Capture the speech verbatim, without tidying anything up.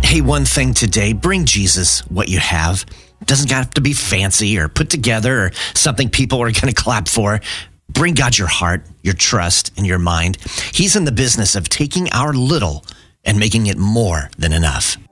Hey, one thing today, bring Jesus what you have. Doesn't have to be fancy or put together or something people are going to clap for. Bring God your heart, your trust, and your mind. He's in the business of taking our little and making it more than enough.